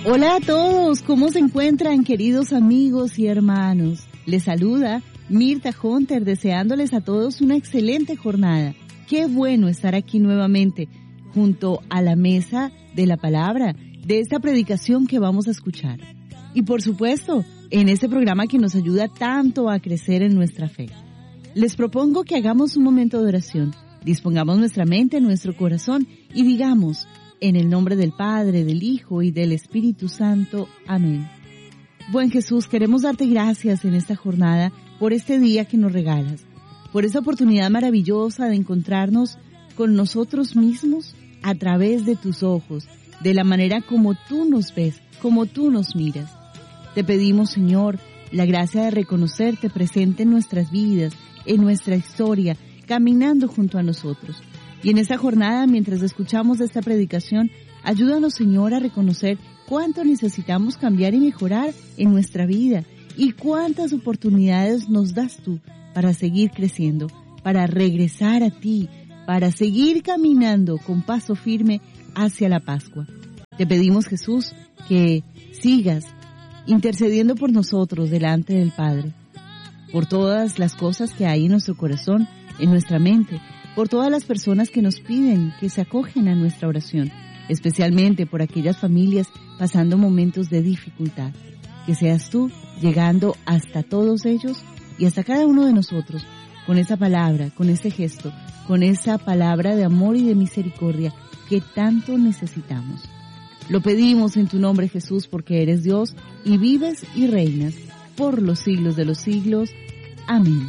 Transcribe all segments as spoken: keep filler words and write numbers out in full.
Hola a todos, ¿cómo se encuentran, queridos amigos y hermanos? Les saluda Mirta Hunter, deseándoles a todos una excelente jornada. Qué bueno estar aquí nuevamente, junto a la mesa de la palabra, de esta predicación que vamos a escuchar. Y por supuesto, en este programa que nos ayuda tanto a crecer en nuestra fe. Les propongo que hagamos un momento de oración, dispongamos nuestra mente, nuestro corazón y digamos: en el nombre del Padre, del Hijo y del Espíritu Santo. Amén. Buen Jesús, queremos darte gracias en esta jornada por este día que nos regalas, por esta oportunidad maravillosa de encontrarnos con nosotros mismos a través de tus ojos, de la manera como tú nos ves, como tú nos miras. Te pedimos, Señor, la gracia de reconocerte presente en nuestras vidas, en nuestra historia, caminando junto a nosotros. Y en esta jornada, mientras escuchamos esta predicación, ayúdanos, Señor, a reconocer cuánto necesitamos cambiar y mejorar en nuestra vida y cuántas oportunidades nos das tú para seguir creciendo, para regresar a ti, para seguir caminando con paso firme hacia la Pascua. Te pedimos, Jesús, que sigas intercediendo por nosotros delante del Padre, por todas las cosas que hay en nuestro corazón, en nuestra mente, por todas las personas que nos piden, que se acogen a nuestra oración, especialmente por aquellas familias pasando momentos de dificultad. Que seas tú llegando hasta todos ellos y hasta cada uno de nosotros, con esa palabra, con ese gesto, con esa palabra de amor y de misericordia que tanto necesitamos. Lo pedimos en tu nombre, Jesús, porque eres Dios y vives y reinas por los siglos de los siglos. Amén.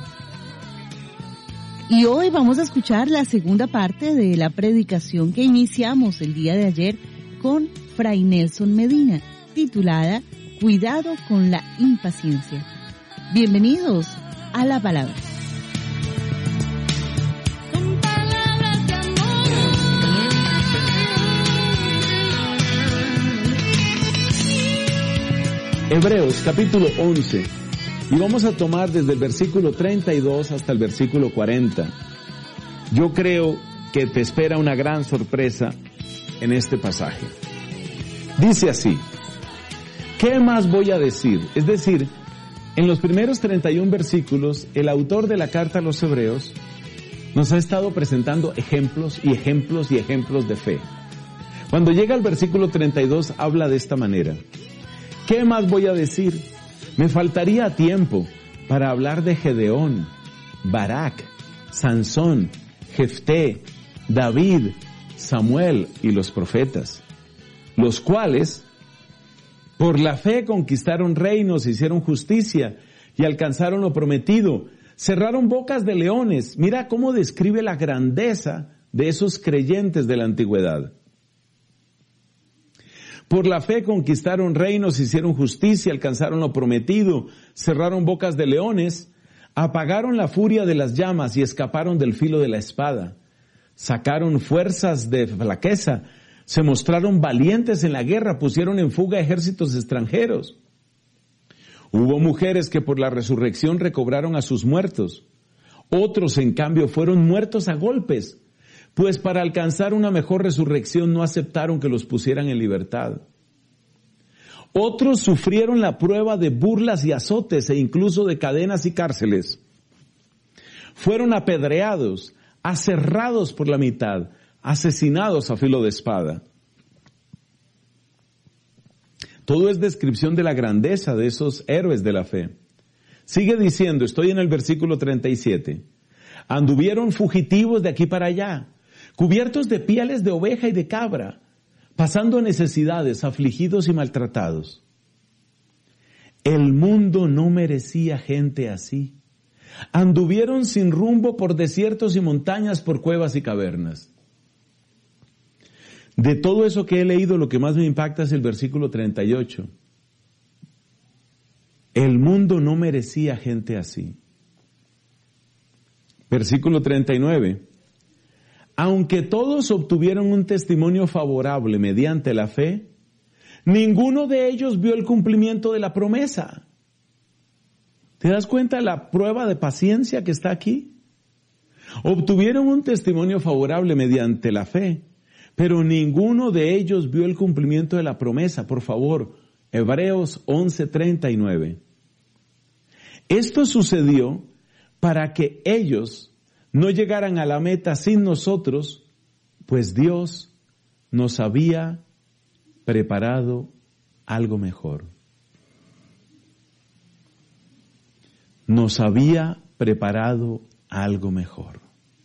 Y hoy vamos a escuchar la segunda parte de la predicación que iniciamos el día de ayer con Fray Nelson Medina, titulada Cuidado con la impaciencia. Bienvenidos a la palabra. Hebreos capítulo once. Y vamos a tomar desde el versículo treinta y dos hasta el versículo cuarenta. Yo creo que te espera una gran sorpresa en este pasaje. Dice así: ¿qué más voy a decir? Es decir, en los primeros treinta y un versículos, el autor de la carta a los Hebreos nos ha estado presentando ejemplos y ejemplos y ejemplos de fe. Cuando llega al versículo treinta y dos, habla de esta manera: ¿qué más voy a decir? Me faltaría tiempo para hablar de Gedeón, Barak, Sansón, Jefté, David, Samuel y los profetas, los cuales por la fe conquistaron reinos, hicieron justicia y alcanzaron lo prometido, cerraron bocas de leones. Mira cómo describe la grandeza de esos creyentes de la antigüedad. Por la fe conquistaron reinos, hicieron justicia, alcanzaron lo prometido, cerraron bocas de leones, apagaron la furia de las llamas y escaparon del filo de la espada. Sacaron fuerzas de flaqueza, se mostraron valientes en la guerra, pusieron en fuga ejércitos extranjeros. Hubo mujeres que por la resurrección recobraron a sus muertos. Otros, en cambio, fueron muertos a golpes, pues para alcanzar una mejor resurrección no aceptaron que los pusieran en libertad. Otros sufrieron la prueba de burlas y azotes e incluso de cadenas y cárceles. Fueron apedreados, aserrados por la mitad, asesinados a filo de espada. Todo es descripción de la grandeza de esos héroes de la fe. Sigue diciendo, estoy en el versículo treinta y siete. Anduvieron fugitivos de aquí para allá, cubiertos de pieles de oveja y de cabra, pasando necesidades, afligidos y maltratados. El mundo no merecía gente así. Anduvieron sin rumbo por desiertos y montañas, por cuevas y cavernas. De todo eso que he leído, lo que más me impacta es el versículo treinta y ocho. El mundo no merecía gente así. Versículo treinta y nueve. Aunque todos obtuvieron un testimonio favorable mediante la fe, ninguno de ellos vio el cumplimiento de la promesa. ¿Te das cuenta de la prueba de paciencia que está aquí? Obtuvieron un testimonio favorable mediante la fe, pero ninguno de ellos vio el cumplimiento de la promesa. Por favor, Hebreos once treinta y nueve. Esto sucedió para que ellos no llegaran a la meta sin nosotros, pues Dios nos había preparado algo mejor. Nos había preparado algo mejor.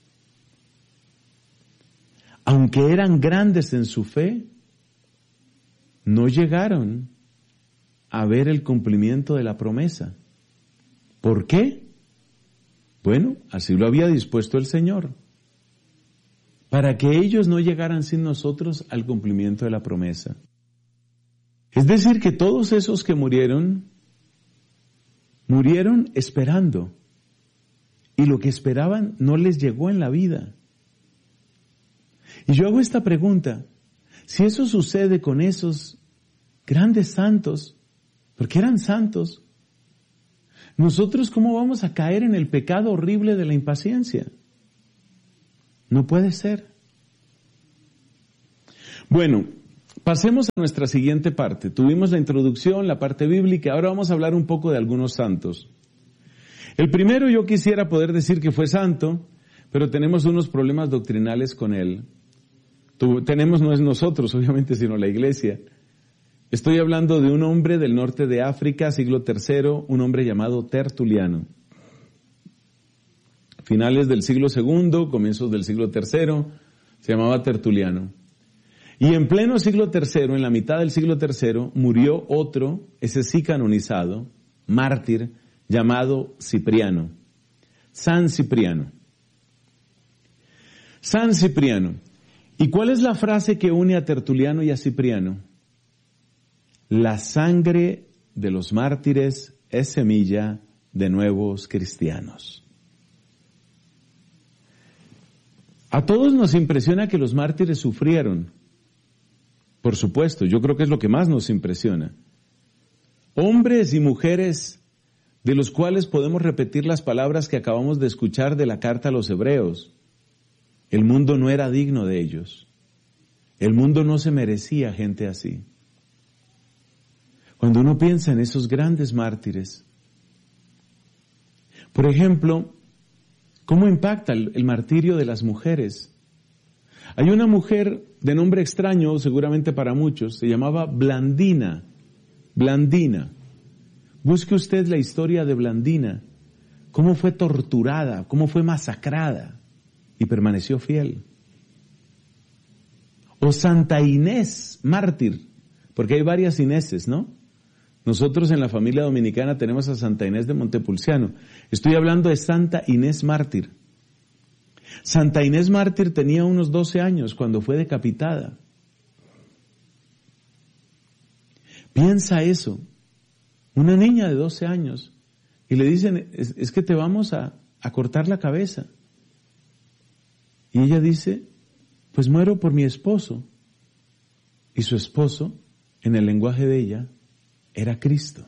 Aunque eran grandes en su fe, no llegaron a ver el cumplimiento de la promesa. ¿Por qué? Bueno, así lo había dispuesto el Señor, para que ellos no llegaran sin nosotros al cumplimiento de la promesa. Es decir, que todos esos que murieron, murieron esperando, y lo que esperaban no les llegó en la vida. Y yo hago esta pregunta: si eso sucede con esos grandes santos, porque eran santos, ¿nosotros cómo vamos a caer en el pecado horrible de la impaciencia? No puede ser. Bueno, pasemos a nuestra siguiente parte. Tuvimos la introducción, la parte bíblica, ahora vamos a hablar un poco de algunos santos. El primero, yo quisiera poder decir que fue santo, pero tenemos unos problemas doctrinales con él. Tu, tenemos, no es nosotros, obviamente, sino la iglesia. Estoy hablando de un hombre del norte de África, siglo tercero, un hombre llamado Tertuliano. Finales del siglo segundo, comienzos del siglo tercero, se llamaba Tertuliano. Y en pleno siglo tercero, en la mitad del siglo tercero, murió otro, ese sí canonizado, mártir, llamado Cipriano. San Cipriano. San Cipriano. ¿Y cuál es la frase que une a Tertuliano y a Cipriano? La sangre de los mártires es semilla de nuevos cristianos. A todos nos impresiona que los mártires sufrieron. Por supuesto, yo creo que es lo que más nos impresiona. Hombres y mujeres de los cuales podemos repetir las palabras que acabamos de escuchar de la carta a los Hebreos. El mundo no era digno de ellos. El mundo no se merecía gente así. Cuando uno piensa en esos grandes mártires, por ejemplo, ¿cómo impacta el, el martirio de las mujeres? Hay una mujer de nombre extraño, seguramente para muchos, se llamaba Blandina. Blandina. Busque usted la historia de Blandina, cómo fue torturada, cómo fue masacrada y permaneció fiel. O Santa Inés, mártir, porque hay varias Ineses, ¿no? Nosotros en la familia dominicana tenemos a Santa Inés de Montepulciano. Estoy hablando de Santa Inés mártir. Santa Inés mártir tenía unos doce años cuando fue decapitada. Piensa eso. Una niña de doce años y le dicen, es, es que te vamos a, a cortar la cabeza. Y ella dice, pues muero por mi esposo. Y su esposo, en el lenguaje de ella, era Cristo.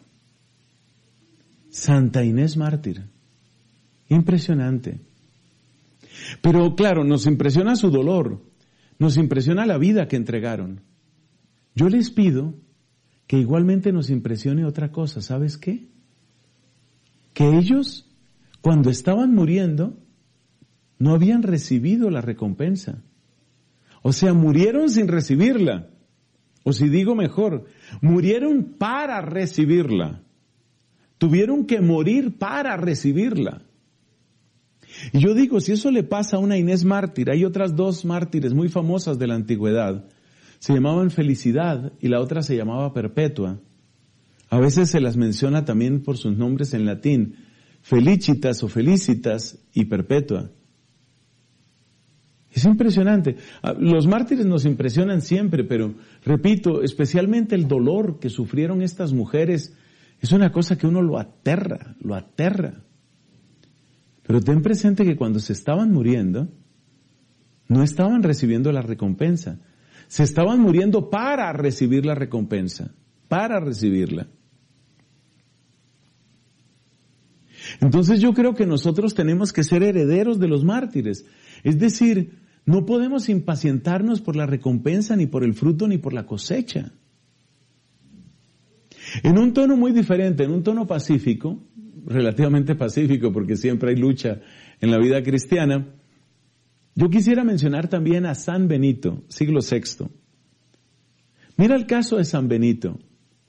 Santa Inés mártir. Impresionante. Pero claro, nos impresiona su dolor, nos impresiona la vida que entregaron. Yo les pido que igualmente nos impresione otra cosa, ¿sabes qué? Que ellos, cuando estaban muriendo, no habían recibido la recompensa. O sea, murieron sin recibirla. O si digo mejor, murieron para recibirla. Tuvieron que morir para recibirla. Y yo digo, si eso le pasa a una Inés mártir, hay otras dos mártires muy famosas de la antigüedad. Se llamaban Felicidad y la otra se llamaba Perpetua. A veces se las menciona también por sus nombres en latín, Felicitas o Felicitas y Perpetua. Es impresionante. Los mártires nos impresionan siempre, pero repito, especialmente el dolor que sufrieron estas mujeres es una cosa que uno lo aterra, lo aterra. Pero ten presente que cuando se estaban muriendo, no estaban recibiendo la recompensa. Se estaban muriendo para recibir la recompensa, para recibirla. Entonces yo creo que nosotros tenemos que ser herederos de los mártires. Es decir, No podemos impacientarnos por la recompensa, ni por el fruto, ni por la cosecha. En un tono muy diferente, en un tono pacífico, relativamente pacífico, porque siempre hay lucha en la vida cristiana, yo quisiera mencionar también a San Benito, siglo sexto. Mira el caso de San Benito.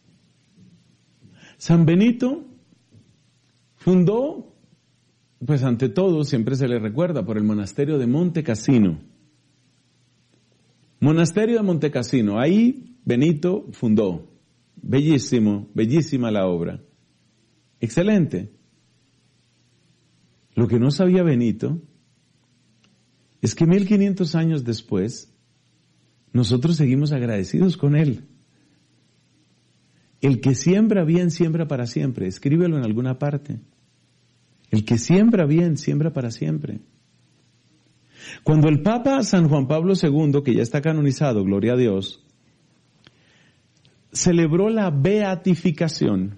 San Benito fundó, pues ante todo, siempre se le recuerda, por el monasterio de Monte Cassino. Monasterio de Monte Cassino, ahí Benito fundó. Bellísimo, bellísima la obra. Excelente. Lo que no sabía Benito es que mil quinientos años después, nosotros seguimos agradecidos con él. El que siembra bien, siembra para siempre. Escríbelo en alguna parte. El que siembra bien, siembra para siempre. Cuando el Papa San Juan Pablo segundo, que ya está canonizado, gloria a Dios, celebró la beatificación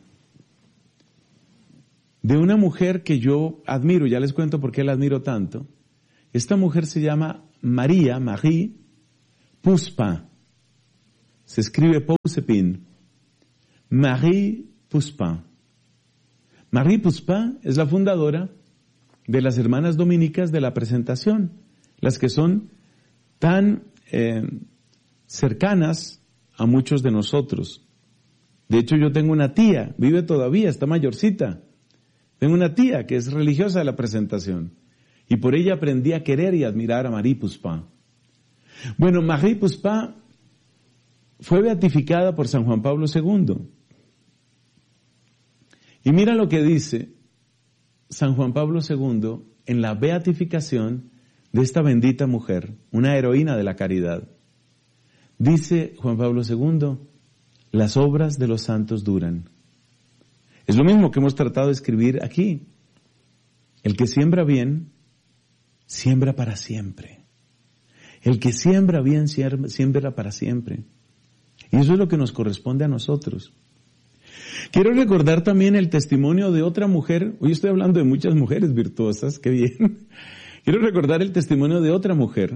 de una mujer que yo admiro, ya les cuento por qué la admiro tanto. Esta mujer se llama María, Marie Puspa. Se escribe Pousepin. Marie Puspa. Marie Puspa es la fundadora de las hermanas dominicas de la Presentación, las que son tan eh, cercanas a muchos de nosotros. De hecho, yo tengo una tía, vive todavía, está mayorcita. Tengo una tía que es religiosa de la Presentación. Y por ella aprendí a querer y admirar a Marie Puspa. Bueno, Marie Puspa fue beatificada por San Juan Pablo segundo. Y mira lo que dice San Juan Pablo segundo en la beatificación de esta bendita mujer, una heroína de la caridad. Dice Juan Pablo segundo, las obras de los santos duran. Es lo mismo que hemos tratado de escribir aquí. El que siembra bien, siembra para siempre. El que siembra bien, siembra para siempre. Y eso es lo que nos corresponde a nosotros. Quiero recordar también el testimonio de otra mujer. Hoy estoy hablando de muchas mujeres virtuosas, qué bien. Quiero recordar el testimonio de otra mujer.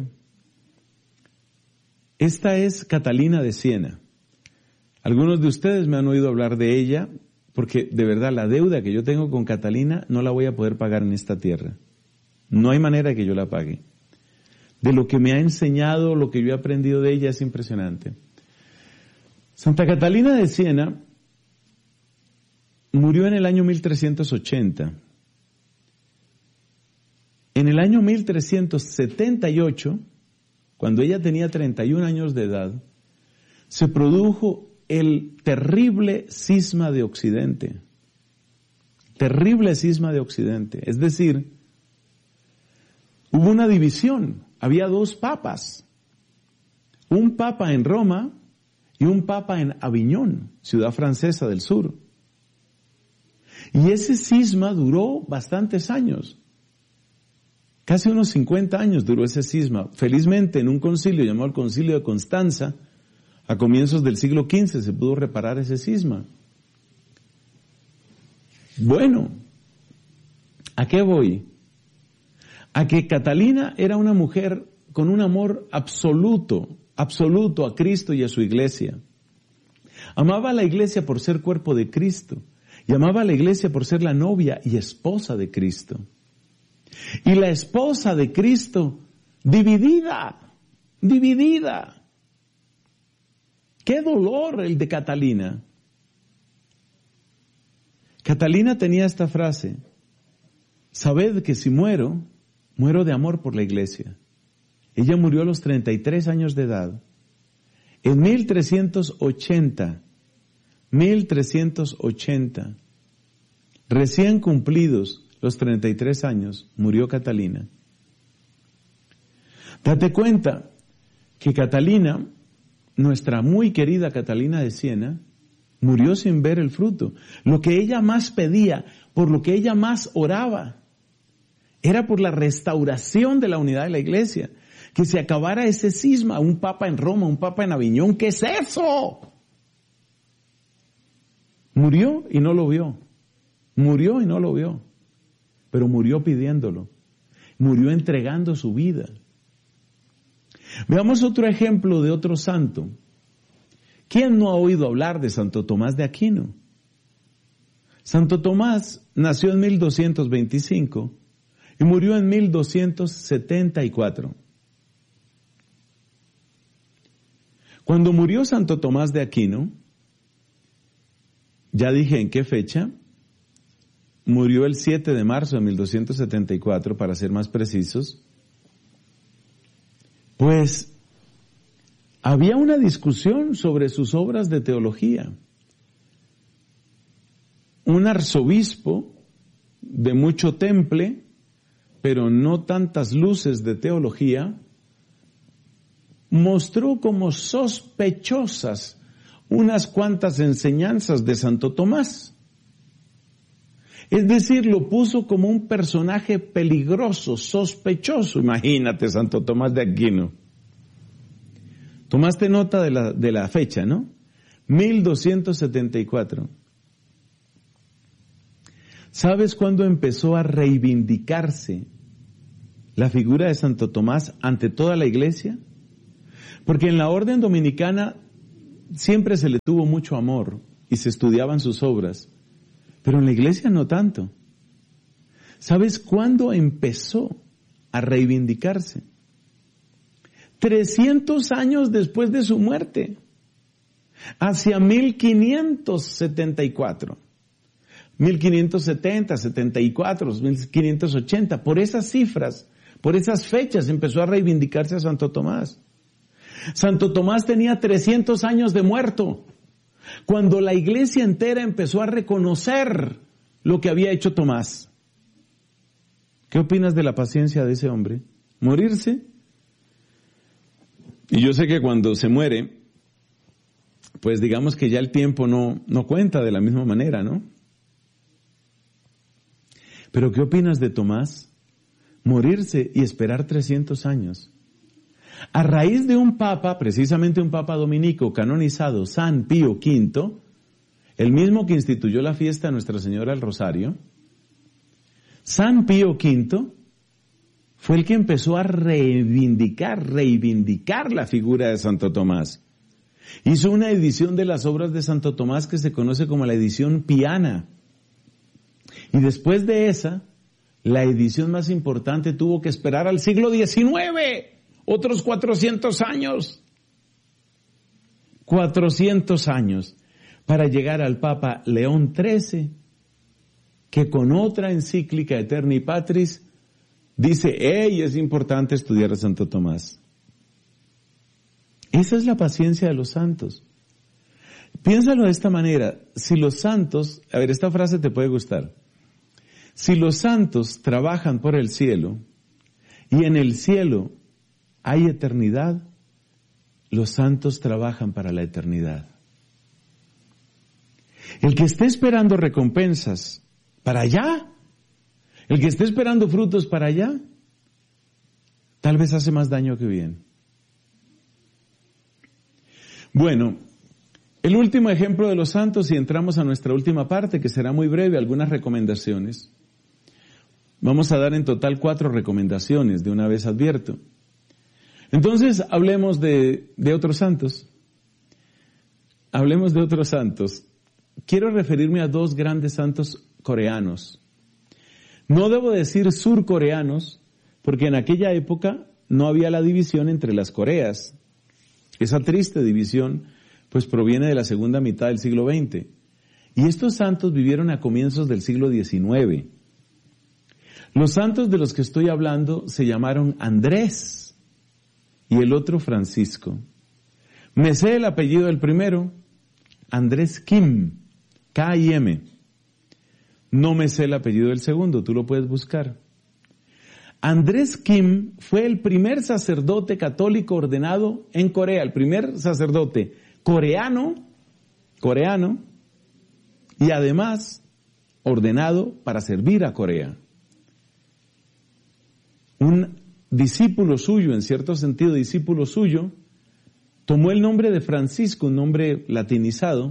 Esta es Catalina de Siena. Algunos de ustedes me han oído hablar de ella, porque de verdad la deuda que yo tengo con Catalina no la voy a poder pagar en esta tierra. No hay manera que yo la pague. De lo que me ha enseñado, lo que yo he aprendido de ella es impresionante. Santa Catalina de Siena murió en el año mil trescientos ochenta. En el año mil trescientos setenta y ocho, cuando ella tenía treinta y un años de edad, se produjo el terrible cisma de Occidente. Terrible cisma de Occidente. Es decir, hubo una división. Había dos papas. Un papa en Roma y un papa en Aviñón, ciudad francesa del sur. Y ese cisma duró bastantes años. Casi unos cincuenta años duró ese cisma. Felizmente, en un concilio llamado el Concilio de Constanza, a comienzos del siglo quince se pudo reparar ese cisma. Bueno, ¿a qué voy? A que Catalina era una mujer con un amor absoluto, absoluto a Cristo y a su iglesia. Amaba a la iglesia por ser cuerpo de Cristo, y amaba a la iglesia por ser la novia y esposa de Cristo. Y la esposa de Cristo, dividida, dividida. ¡Qué dolor el de Catalina! Catalina tenía esta frase: sabed que si muero, muero de amor por la iglesia. Ella murió a los treinta y tres años de edad. En mil trescientos ochenta, mil trescientos ochenta, recién cumplidos los treinta y tres años, murió Catalina. Date cuenta que Catalina, nuestra muy querida Catalina de Siena, murió sin ver el fruto. Lo que ella más pedía, por lo que ella más oraba, era por la restauración de la unidad de la iglesia. Que se acabara ese cisma, un papa en Roma, un papa en Aviñón. ¿Qué es eso? Murió y no lo vio. Murió y no lo vio. Pero murió pidiéndolo. Murió entregando su vida. Veamos otro ejemplo de otro santo. ¿Quién no ha oído hablar de Santo Tomás de Aquino? Santo Tomás nació en mil doscientos veinticinco y murió en mil doscientos setenta y cuatro. Cuando murió Santo Tomás de Aquino, ya dije en qué fecha, murió el siete de marzo de mil doscientos setenta y cuatro, para ser más precisos, pues había una discusión sobre sus obras de teología. Un arzobispo de mucho temple, pero no tantas luces de teología, mostró como sospechosas unas cuantas enseñanzas de Santo Tomás. Es decir, lo puso como un personaje peligroso, sospechoso. Imagínate, Santo Tomás de Aquino. Tomaste nota de la, de la fecha, ¿no? mil doscientos setenta y cuatro. ¿Sabes cuándo empezó a reivindicarse la figura de Santo Tomás ante toda la iglesia? Porque en la orden dominicana siempre se le tuvo mucho amor y se estudiaban sus obras, pero en la iglesia no tanto. ¿Sabes cuándo empezó a reivindicarse? trescientos años después de su muerte, hacia mil quinientos setenta y cuatro. mil quinientos setenta, setenta y cuatro, mil quinientos ochenta, por esas cifras, por esas fechas empezó a reivindicarse a Santo Tomás. Santo Tomás tenía trescientos años de muerto, cuando la iglesia entera empezó a reconocer lo que había hecho Tomás. ¿Qué opinas de la paciencia de ese hombre? ¿Morirse? Y yo sé que cuando se muere, pues digamos que ya el tiempo no, no cuenta de la misma manera, ¿no? Pero ¿qué opinas de Tomás? Morirse y esperar trescientos años. A raíz de un papa, precisamente un papa dominico canonizado, San Pío quinto, el mismo que instituyó la fiesta de Nuestra Señora del Rosario, San Pío quinto fue el que empezó a reivindicar, reivindicar la figura de Santo Tomás. Hizo una edición de las obras de Santo Tomás que se conoce como la edición piana. Y después de esa, la edición más importante tuvo que esperar al siglo diecinueve, otros cuatrocientos años. cuatrocientos años para llegar al Papa León trece, que con otra encíclica Eterni Patris dice, ¡hey! Es importante estudiar a Santo Tomás. Esa es la paciencia de los santos. Piénsalo de esta manera, si los santos, a ver, esta frase te puede gustar, si los santos trabajan por el cielo y en el cielo hay eternidad, los santos trabajan para la eternidad. El que esté esperando recompensas para allá, el que esté esperando frutos para allá, tal vez hace más daño que bien. Bueno, el último ejemplo de los santos, y entramos a nuestra última parte, que será muy breve, algunas recomendaciones. Vamos a dar en total cuatro recomendaciones, de una vez advierto. Entonces, hablemos de, de otros santos. Hablemos de otros santos. Quiero referirme a dos grandes santos coreanos. No debo decir surcoreanos, porque en aquella época no había la división entre las Coreas. Esa triste división, pues proviene de la segunda mitad del siglo veinte. Y estos santos vivieron a comienzos del siglo diecinueve. Los santos de los que estoy hablando se llamaron Andrés y el otro Francisco. Me sé el apellido del primero, Andrés Kim, K I M. No me sé el apellido del segundo, tú lo puedes buscar. Andrés Kim fue el primer sacerdote católico ordenado en Corea, el primer sacerdote coreano, coreano, y además ordenado para servir a Corea. Un discípulo suyo, en cierto sentido discípulo suyo, tomó el nombre de Francisco, un nombre latinizado.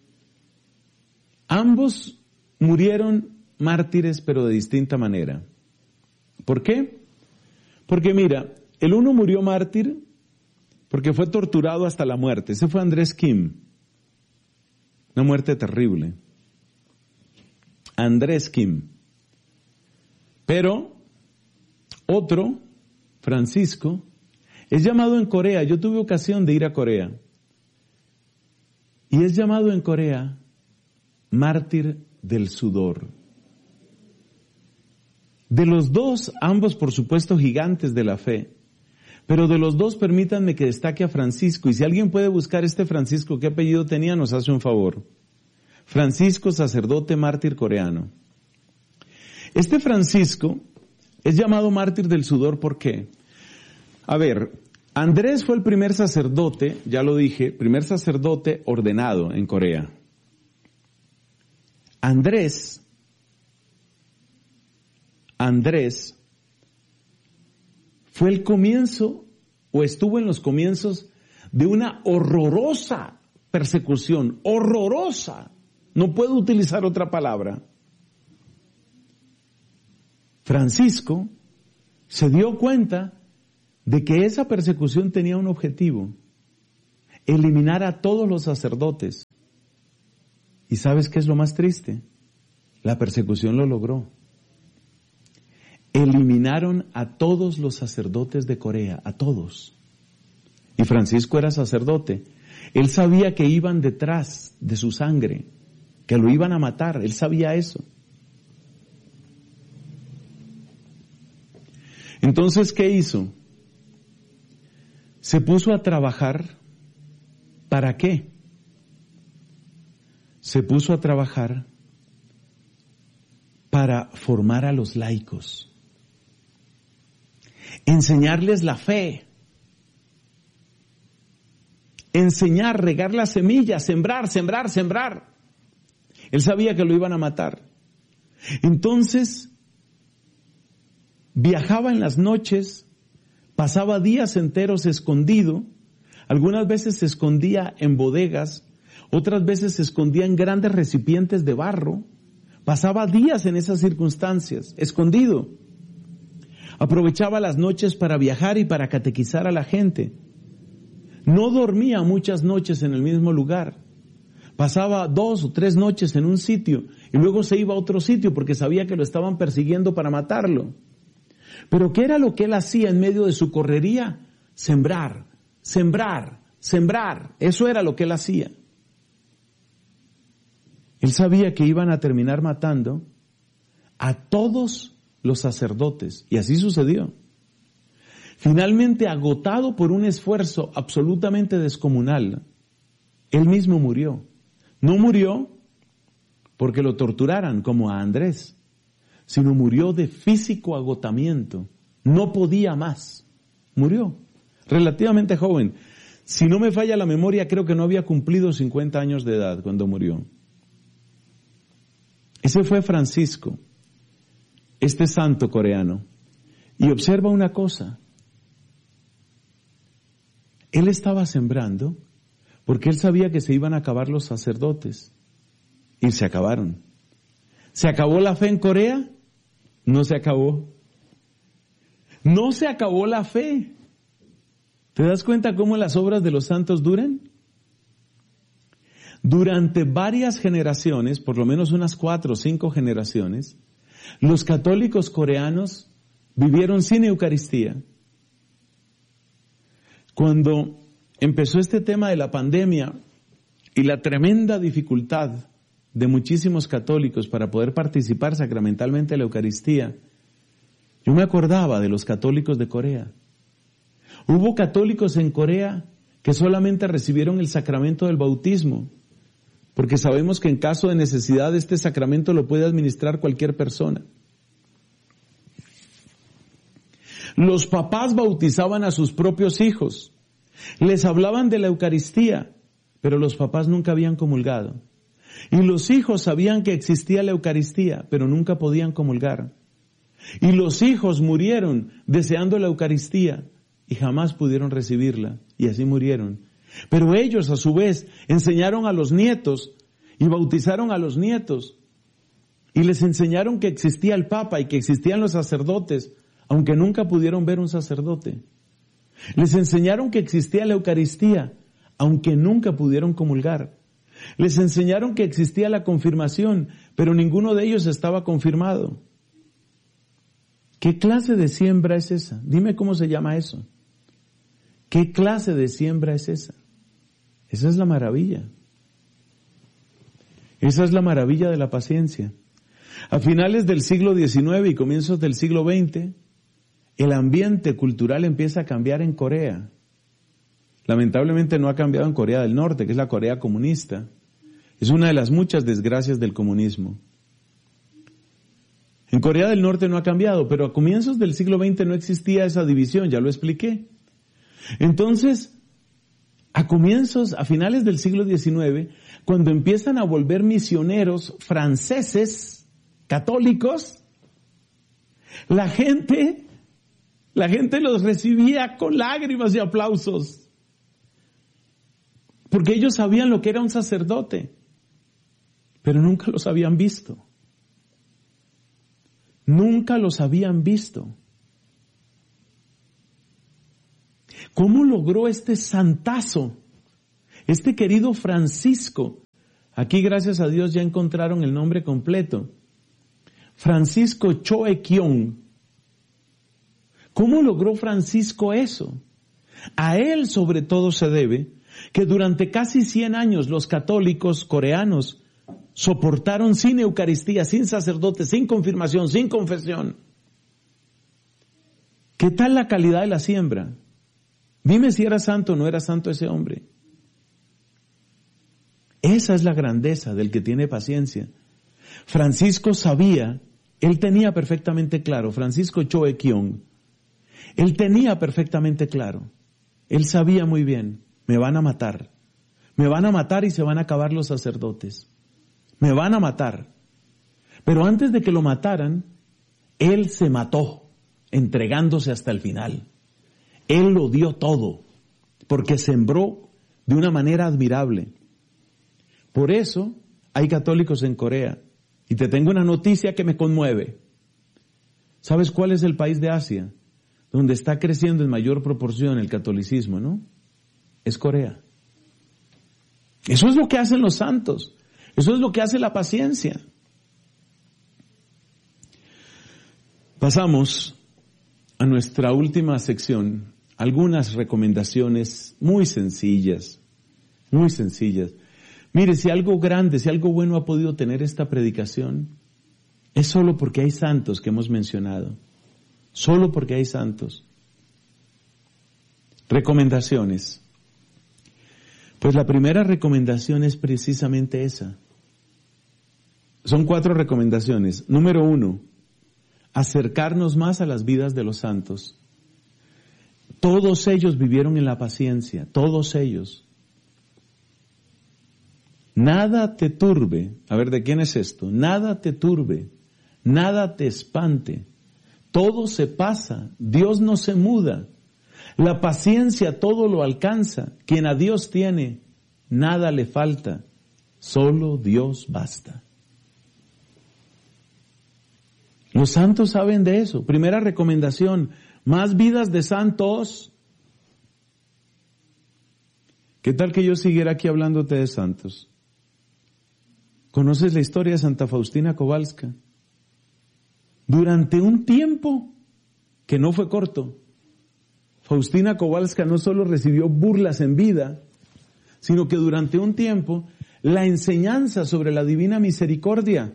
Ambos murieron mártires, pero de distinta manera. ¿Por qué? Porque mira, el uno murió mártir porque fue torturado hasta la muerte. Ese fue Andrés Kim. Una muerte terrible. Andrés Kim. Pero otro, Francisco, es llamado en Corea. Yo tuve ocasión de ir a Corea. Y es llamado en Corea mártir del sudor. De los dos, ambos por supuesto gigantes de la fe, pero de los dos permítanme que destaque a Francisco, y si alguien puede buscar este Francisco, ¿qué apellido tenía? Nos hace un favor. Francisco, sacerdote mártir coreano. Este Francisco es llamado mártir del sudor, ¿por qué? A ver, Andrés fue el primer sacerdote, ya lo dije, primer sacerdote ordenado en Corea. Andrés Andrés fue el comienzo, o estuvo en los comienzos, de una horrorosa persecución, horrorosa. No puedo utilizar otra palabra. Francisco se dio cuenta de que esa persecución tenía un objetivo: eliminar a todos los sacerdotes. ¿Y sabes qué es lo más triste? La persecución lo logró. Eliminaron a todos los sacerdotes de Corea, a todos. Y Francisco era sacerdote. Él sabía que iban detrás de su sangre, que lo iban a matar. Él sabía eso. Entonces, ¿qué hizo? Se puso a trabajar. ¿Para qué? Se puso a trabajar para formar a los laicos. Enseñarles la fe, enseñar, regar la semilla, sembrar, sembrar, sembrar. Él sabía que lo iban a matar. Entonces, viajaba en las noches, pasaba días enteros escondido, algunas veces se escondía en bodegas, otras veces se escondía en grandes recipientes de barro, pasaba días en esas circunstancias, escondido. Aprovechaba las noches para viajar y para catequizar a la gente. No dormía muchas noches en el mismo lugar. Pasaba dos o tres noches en un sitio y luego se iba a otro sitio porque sabía que lo estaban persiguiendo para matarlo. Pero ¿qué era lo que él hacía en medio de su correría? Sembrar, sembrar, sembrar. Eso era lo que él hacía. Él sabía que iban a terminar matando a todos los sacerdotes, y así sucedió. Finalmente, agotado por un esfuerzo absolutamente descomunal, él mismo murió. No murió porque lo torturaran como a Andrés, sino murió de físico agotamiento. No podía más. Murió. Relativamente joven. Si no me falla la memoria, creo que no había cumplido cincuenta años de edad cuando murió. Ese fue Francisco, este santo coreano. Y observa una cosa. Él estaba sembrando porque él sabía que se iban a acabar los sacerdotes. Y se acabaron. ¿Se acabó la fe en Corea? No se acabó. No se acabó la fe. ¿Te das cuenta cómo las obras de los santos duran? Durante varias generaciones, por lo menos unas cuatro o cinco generaciones, los católicos coreanos vivieron sin Eucaristía. Cuando empezó este tema de la pandemia y la tremenda dificultad de muchísimos católicos para poder participar sacramentalmente de la Eucaristía, yo me acordaba de los católicos de Corea. Hubo católicos en Corea que solamente recibieron el sacramento del bautismo, porque sabemos que en caso de necesidad este sacramento lo puede administrar cualquier persona. Los papás bautizaban a sus propios hijos, les hablaban de la Eucaristía, pero los papás nunca habían comulgado. Y los hijos sabían que existía la Eucaristía, pero nunca podían comulgar. Y los hijos murieron deseando la Eucaristía y jamás pudieron recibirla, y así murieron. Pero ellos a su vez enseñaron a los nietos y bautizaron a los nietos y les enseñaron que existía el Papa y que existían los sacerdotes, aunque nunca pudieron ver un sacerdote. Les enseñaron que existía la Eucaristía, aunque nunca pudieron comulgar. Les enseñaron que existía la confirmación, pero ninguno de ellos estaba confirmado. ¿Qué clase de siembra es esa? Dime cómo se llama eso. ¿Qué clase de siembra es esa? Esa es la maravilla. Esa es la maravilla de la paciencia. A finales del siglo diecinueve y comienzos del siglo veinte, el ambiente cultural empieza a cambiar en Corea. Lamentablemente no ha cambiado en Corea del Norte, que es la Corea comunista. Es una de las muchas desgracias del comunismo. En Corea del Norte no ha cambiado, pero a comienzos del siglo veinte no existía esa división, ya lo expliqué. Entonces, a comienzos, a finales del siglo diecinueve, cuando empiezan a volver misioneros franceses, católicos, la gente, la gente los recibía con lágrimas y aplausos. Porque ellos sabían lo que era un sacerdote, pero nunca los habían visto. Nunca los habían visto. ¿Cómo logró este santazo, este querido Francisco? Aquí, gracias a Dios, ya encontraron el nombre completo. Francisco Choe-Kyong. ¿Cómo logró Francisco eso? A él sobre todo se debe que durante casi cien años los católicos coreanos soportaron sin Eucaristía, sin sacerdote, sin confirmación, sin confesión. ¿Qué tal la calidad de la siembra? Dime si era santo o no era santo ese hombre. Esa es la grandeza del que tiene paciencia. Francisco sabía, él tenía perfectamente claro, Francisco Choe-Kyong, él tenía perfectamente claro, él sabía muy bien, me van a matar, me van a matar y se van a acabar los sacerdotes, me van a matar. Pero antes de que lo mataran, él se mató, entregándose hasta el final. Él lo dio todo, porque sembró de una manera admirable. Por eso hay católicos en Corea. Y te tengo una noticia que me conmueve. ¿Sabes cuál es el país de Asia donde está creciendo en mayor proporción el catolicismo, no? Es Corea. Eso es lo que hacen los santos. Eso es lo que hace la paciencia. Pasamos a nuestra última sección. Algunas recomendaciones muy sencillas, muy sencillas. Mire, si algo grande, si algo bueno ha podido tener esta predicación, es solo porque hay santos que hemos mencionado. Solo porque hay santos. Recomendaciones. Pues la primera recomendación es precisamente esa. Son cuatro recomendaciones. Número uno, acercarnos más a las vidas de los santos. Todos ellos vivieron en la paciencia, todos ellos. Nada te turbe, a ver, ¿de quién es esto? Nada te turbe, nada te espante, todo se pasa, Dios no se muda, la paciencia todo lo alcanza, quien a Dios tiene, nada le falta, solo Dios basta. Los santos saben de eso. Primera recomendación, más vidas de santos. ¿Qué tal que yo siguiera aquí hablándote de santos? ¿Conoces la historia de Santa Faustina Kowalska? Durante un tiempo que no fue corto, Faustina Kowalska no solo recibió burlas en vida, sino que durante un tiempo la enseñanza sobre la divina misericordia,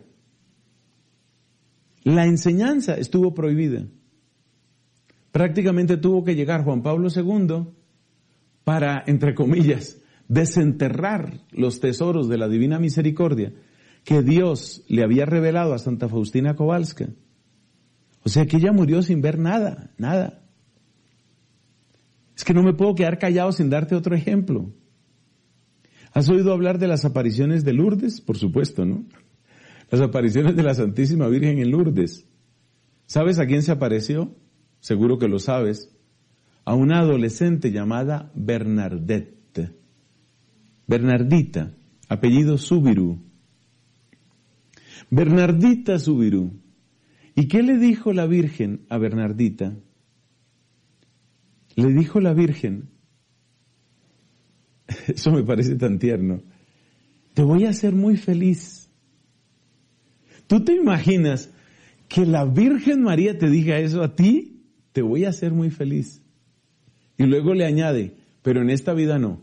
la enseñanza estuvo prohibida. Prácticamente tuvo que llegar Juan Pablo segundo para, entre comillas, desenterrar los tesoros de la divina misericordia que Dios le había revelado a Santa Faustina Kowalska. O sea que ella murió sin ver nada, nada. Es que no me puedo quedar callado sin darte otro ejemplo. ¿Has oído hablar de las apariciones de Lourdes? Por supuesto, ¿no? Las apariciones de la Santísima Virgen en Lourdes. ¿Sabes a quién se apareció? Seguro que lo sabes. A una adolescente llamada Bernadette. Bernardita, apellido Subiru. Bernardita Subiru. ¿Y qué le dijo la Virgen a Bernardita? le dijo la Virgen, eso me parece tan tierno, te voy a hacer muy feliz. ¿Tú te imaginas que la Virgen María te diga eso a ti? Te voy a hacer muy feliz. Y luego le añade, pero en esta vida no.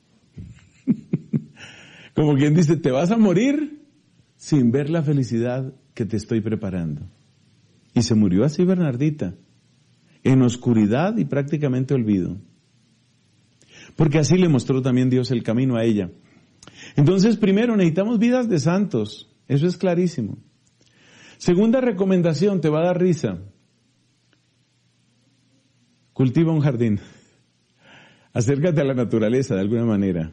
Como quien dice, te vas a morir sin ver la felicidad que te estoy preparando. Y se murió así Bernardita, en oscuridad y prácticamente olvido. Porque así le mostró también Dios el camino a ella. Entonces, primero, necesitamos vidas de santos. Eso es clarísimo. Segunda recomendación, te va a dar risa. Cultiva un jardín. Acércate a la naturaleza de alguna manera.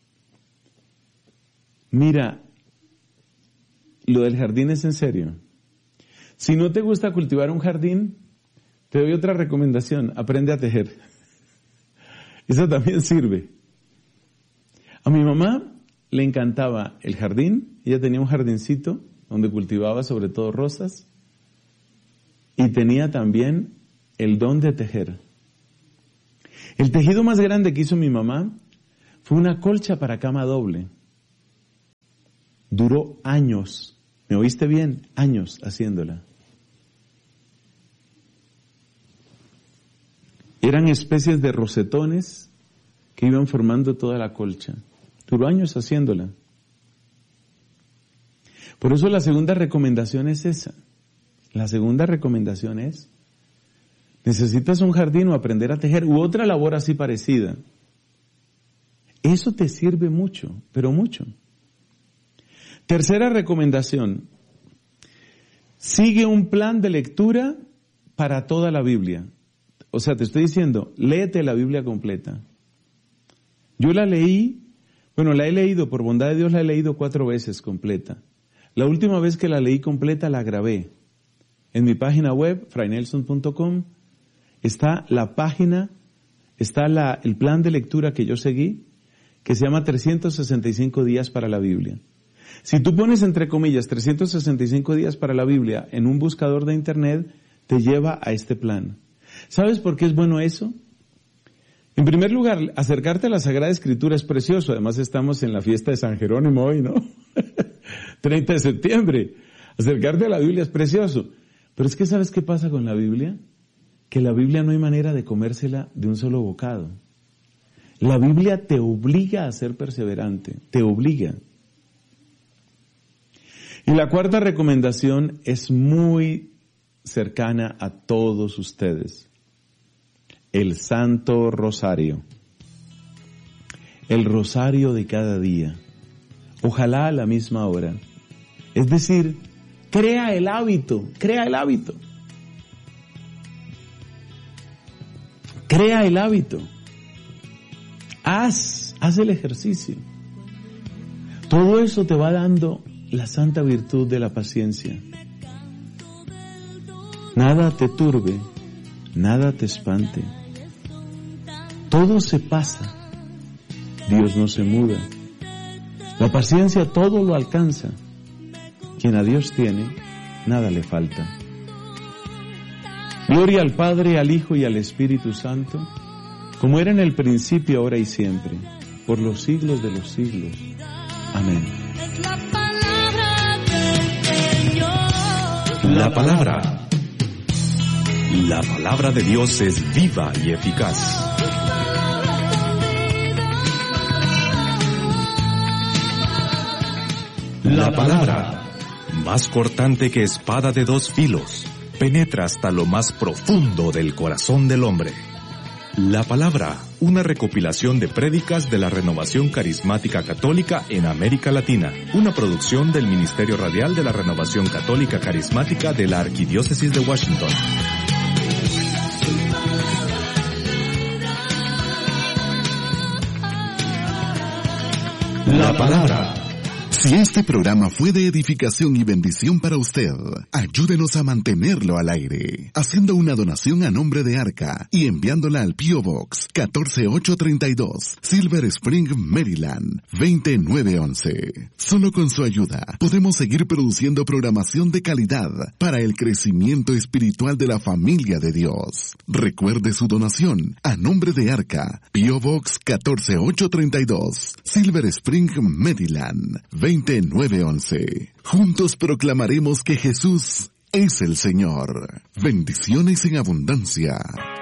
Mira, lo del jardín es en serio. Si no te gusta cultivar un jardín, te doy otra recomendación. Aprende a tejer. Eso también sirve. A mi mamá le encantaba el jardín. Ella tenía un jardincito donde cultivaba sobre todo rosas. Y tenía también el don de tejer. El tejido más grande que hizo mi mamá fue una colcha para cama doble. Duró años. ¿Me oíste bien? Años haciéndola. Eran especies de rosetones que iban formando toda la colcha. Duró años haciéndola. Por eso la segunda recomendación es esa. La segunda recomendación es, necesitas un jardín o aprender a tejer u otra labor así parecida. Eso te sirve mucho, pero mucho. Tercera recomendación, sigue un plan de lectura para toda la Biblia. O sea, te estoy diciendo, léete la Biblia completa. Yo la leí, bueno, la he leído, por bondad de Dios la he leído cuatro veces completa. La última vez que la leí completa la grabé. En mi página web, fray nelson punto com, está la página, está la, el plan de lectura que yo seguí, que se llama trescientos sesenta y cinco días para la Biblia. Si tú pones entre comillas trescientos sesenta y cinco días para la Biblia en un buscador de internet, te lleva a este plan. ¿Sabes por qué es bueno eso? En primer lugar, acercarte a la Sagrada Escritura es precioso. Además estamos en la fiesta de San Jerónimo hoy, ¿no? treinta de septiembre. Acercarte a la Biblia es precioso. Pero es que ¿sabes qué pasa con la Biblia? Que la Biblia no hay manera de comérsela de un solo bocado. La Biblia te obliga a ser perseverante, te obliga. Y la cuarta recomendación es muy cercana a todos ustedes. El Santo Rosario. El rosario de cada día. Ojalá a la misma hora. Es decir, crea el hábito, crea el hábito. Crea el hábito. Haz, haz el ejercicio. Todo eso te va dando la santa virtud de la paciencia. Nada te turbe, nada te espante. Todo se pasa. Dios no se muda. La paciencia todo lo alcanza. Quien a Dios tiene, nada le falta. Gloria al Padre, al Hijo y al Espíritu Santo, como era en el principio, ahora y siempre, por los siglos de los siglos. Amén. La palabra. La palabra de Dios es viva y eficaz. La palabra, más cortante que espada de dos filos, penetra hasta lo más profundo del corazón del hombre. La palabra, una recopilación de prédicas de la Renovación Carismática Católica en América Latina, una producción del Ministerio Radial de la Renovación Católica Carismática de la Arquidiócesis de Washington. La palabra, Si este programa fue de edificación y bendición para usted, ayúdenos a mantenerlo al aire, haciendo una donación a nombre de Arca y enviándola al P O Box catorce mil ochocientos treinta y dos, Silver Spring, Maryland, veinte mil novecientos once. Solo con su ayuda podemos seguir produciendo programación de calidad para el crecimiento espiritual de la familia de Dios. Recuerde su donación a nombre de Arca, P O Box catorce mil ochocientos treinta y dos, Silver Spring, Maryland, veinte mil novecientos once. Juntos proclamaremos que Jesús es el Señor. Bendiciones en abundancia.